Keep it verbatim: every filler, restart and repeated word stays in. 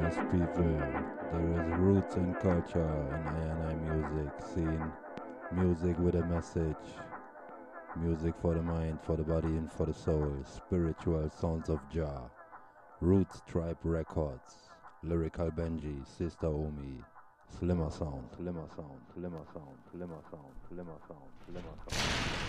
Yes, people, there is roots and culture in I and I music scene. Music with a message. Music for the mind, for the body, and for the soul. Spiritual sounds of Jah. Roots Tribe Records. Lyrical Benji, Sister Omi. Slimmer sound, slimmer sound, slimmer sound, slimmer sound, slimmer sound, slimmer sound.